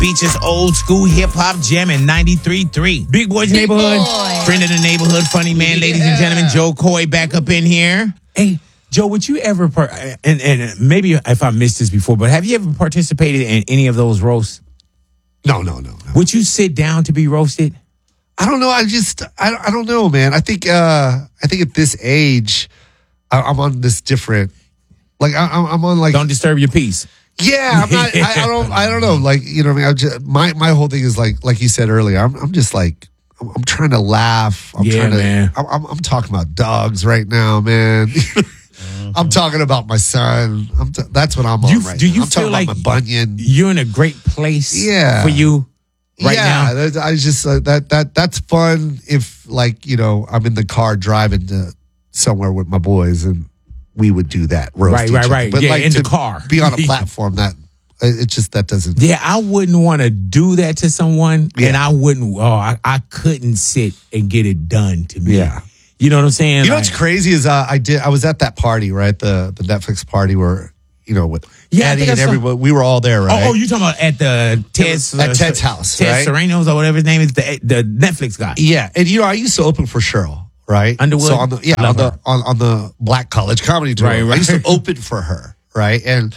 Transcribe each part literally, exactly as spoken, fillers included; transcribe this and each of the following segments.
Beaches old school hip hop jam in ninety-three point three. Big Boy's Big Neighborhood. Boy. Friend of the neighborhood, funny man, Yeah. ladies and gentlemen. Joe Coy back up in here. Hey, Joe, would you ever, par- and, and maybe if I missed this before, but have you ever participated in any of those roasts? No, no, no, no. Would you sit down to be roasted? I don't know. I just, I, I don't know, man. I think, uh, I think at this age, I, I'm on this different, like, I, I'm on like, Don't disturb your peace. yeah, I'm not, I, I don't, I don't know. Like, you know what I mean? I'm just, my, my whole thing is like, like you said earlier, I'm, I'm just like, I'm, I'm trying to laugh. I'm Yeah, trying to, man. I'm, I'm, I'm talking about dogs right now, man. I'm talking about my son. I'm t- that's what I'm on You- right do now. you I'm talking feel like about my bunion. You're in a great place Yeah. for you right yeah, now? that- I just uh, that that that's fun if like you know I'm in the car driving to somewhere with my boys and we would do that roast Right, each right, other. right. But Yeah, like in to the car. be on a platform that it just that doesn't. Yeah, I wouldn't want to do that to someone, Yeah. and I wouldn't. Oh, I, I couldn't sit and get it done to me. Yeah. You know what I'm saying? You know Like- what's crazy is uh, I did I was at that party right the the Netflix party where you know with Yeah, I Eddie think I and saw- everyone we were all there right. Oh, oh, you talking about at the Ted's At Ted's house, Ted right? Serrano's or whatever his name is, the the Netflix guy. Yeah, and you know I used to open for Cheryl, right? Underwood? So on the yeah Love on the her. on, on the Black College Comedy Tour, Right, right. I used to open for her, right? And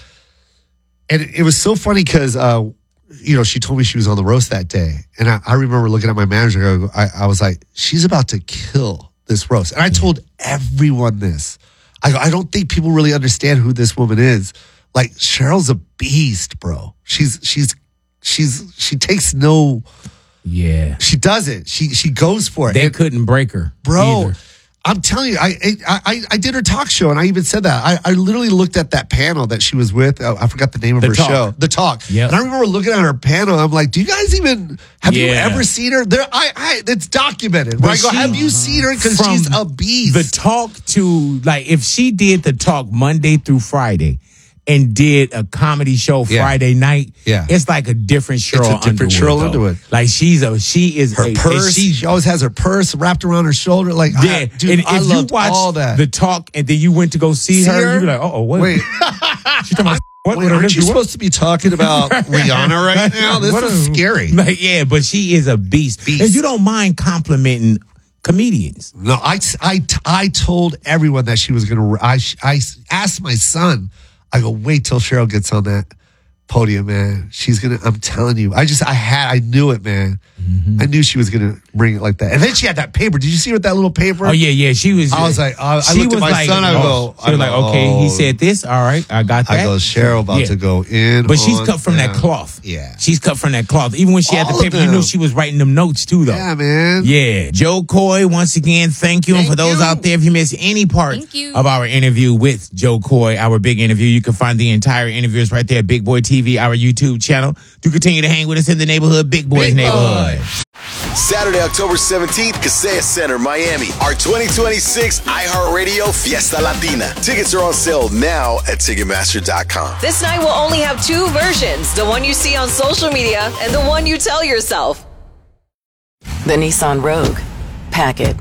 and it, it was so funny because uh, you know she told me she was on the roast that day, and I, I remember looking at my manager. I, I was like, she's about to kill this roast, and I told everyone this. I go, I don't think people really understand who this woman is. Like Cheryl's a beast, bro. She's she's she's she takes no. Yeah, She does it. She she goes for it. they And- couldn't break her, bro. either. I'm telling you, I, I I I did her talk show, and I even said that. I, I literally looked at that panel that she was with. Oh, I forgot the name of The her Talk. show, The Talk. Yep. And I remember looking at her panel. I'm like, do you guys even have you Yeah. ever seen her? There, I, I it's documented. Where But I go, she- have you seen her? Because From she's a beast. The talk to like if she did the talk Monday through Friday and did a comedy show Yeah. Friday night, Yeah. it's like a different Cheryl a different Underwood. Cheryl though. Underwood. Like she's a she is her a, and purse. She, She always has her purse wrapped around her shoulder. Like, yeah, I, dude, and I if you loved watch all that. the talk and then you went to go see, See her, her? you be like, oh, wait, Wait, she talking about what? wait, what aren't you what- supposed to be talking about Rihanna right now? This what is a- scary. Like, yeah, but she is a beast. Beast. And you don't mind complimenting comedians. No, I, I, I told everyone that she was going to. I, I asked my son. I go, wait till Cheryl gets on that podium, man. She's gonna. I'm telling you. I just. I had. I knew it, man. Mm-hmm. I knew she was gonna bring it like that. And then she had that paper. Did you see her with that little paper? Oh yeah, yeah. She was. I was like, I- I she looked at was my like, son, I oh, go- She was I like, go, okay, he oh. said this. All right, I got that. I go, Cheryl about Yeah. to go in. But she's on cut from that down. cloth. Yeah. She's cut from that cloth. Even when she had All the of paper, you knew them. she was writing them notes too, though. Yeah, man. Yeah. Joe Coy, once again, thank you. and Thank for those you. out there, if you missed any part Thank you. of our interview with Joe Coy, our big interview, you can find the entire interviews right there at Big Boy T V, our YouTube channel. Do continue to hang with us in the neighborhood, Big Boy's Big Boy. neighborhood. Saturday, October seventeenth, Kaseya Center, Miami. Our twenty twenty-six iHeartRadio Fiesta Latina. Tickets are on sale now at Ticketmaster dot com. This night will only have two versions, the one you see on social media and the one you tell yourself. The Nissan Rogue. Pack it.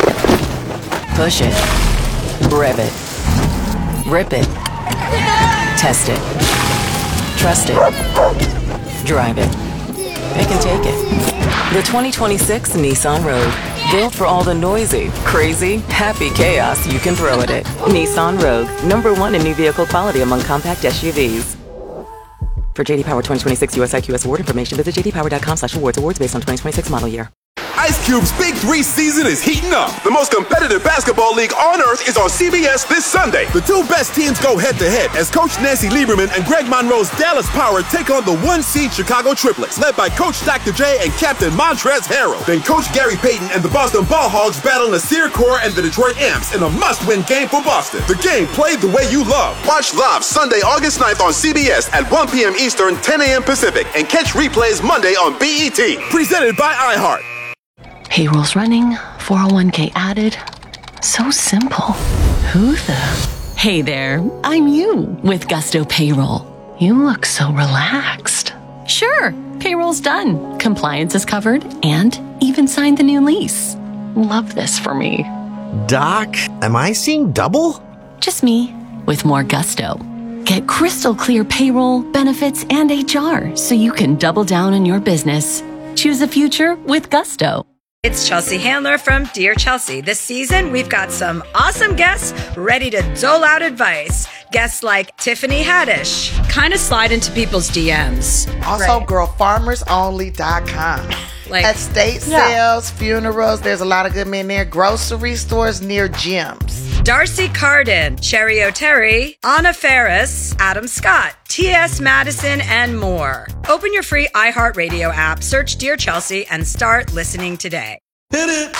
Push it. Rev it. Rip it. Test it. Trust it. Drive it. Pick and take it. The twenty twenty-six Nissan Rogue. Built for all the noisy, crazy, happy chaos you can throw at it. Nissan Rogue. Number one in new vehicle quality among compact S U Vs. For J D Power twenty twenty-six U S I Q S award information, visit j d power dot com slash awards. Awards based on twenty twenty-six model year. Ice Cube's Big Three season is heating up. The most competitive basketball league on earth is on C B S this Sunday. The two best teams go head-to-head as Coach Nancy Lieberman and Greg Monroe's Dallas Power take on the one-seed Chicago Triplets, led by Coach Doctor J and Captain Montrezl Harrell. Then Coach Gary Payton and the Boston Ball Hogs battle Nasir Kaur and the Detroit Imps in a must-win game for Boston. The game played the way you love. Watch live Sunday, August ninth on C B S at one p.m. Eastern, ten a.m. Pacific, and catch replays Monday on B E T. Presented by iHeart. Payrolls running, four oh one k added. So simple. Who the? Hey there, I'm you with Gusto Payroll. You look so relaxed. Sure, payroll's done, compliance is covered, and even signed the new lease. Love this for me. Doc, am I seeing double? Just me with more gusto. Get crystal clear payroll, benefits, and H R so you can double down on your business. Choose a future with Gusto. It's Chelsea Handler from Dear Chelsea. This season, we've got some awesome guests ready to dole out advice. Guests like Tiffany Haddish, kind of slide into people's D Ms. Also, right. girl farmers only dot com. Like estate yeah. sales, funerals, there's a lot of good men there. Grocery stores near gyms. Darcy Carden, Cherry O'Terry, Anna Ferris, Adam Scott, T S Madison, and more. Open your free iHeartRadio app, search Dear Chelsea, and start listening today. Hit it!